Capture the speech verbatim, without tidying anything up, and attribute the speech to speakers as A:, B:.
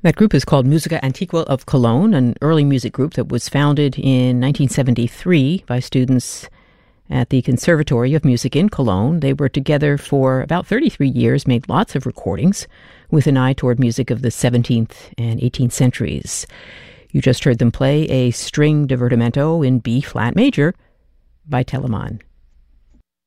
A: That group is called Musica Antiqua of Cologne, an early music group that was founded in nineteen seventy-three by students at the Conservatory of Music in Cologne. They were together for about thirty-three years, made lots of recordings with an eye toward music of the seventeenth and eighteenth centuries. You just heard them play a string divertimento in B-flat major by Telemann.